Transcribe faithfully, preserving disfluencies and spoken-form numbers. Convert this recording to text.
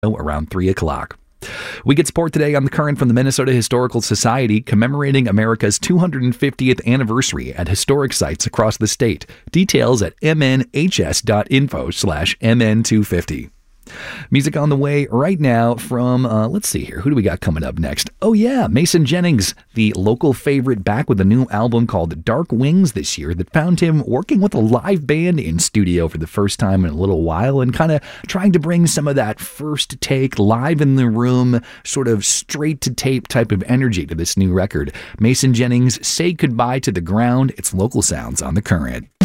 around three o'clock. We get support today on The Current from the Minnesota Historical Society, commemorating America's two hundred fiftieth anniversary at historic sites across the state. Details at mnhs.info slash mn250. Music on the way right now from, uh, let's see here, who do we got coming up next? Oh yeah, Mason Jennings, the local favorite, back with a new album called Dark Wings this year that found him working with a live band in studio for the first time in a little while and kind of trying to bring some of that first take, live in the room, sort of straight to tape type of energy to this new record. Mason Jennings, Say Goodbye to the Ground. It's Local Sounds on The Current.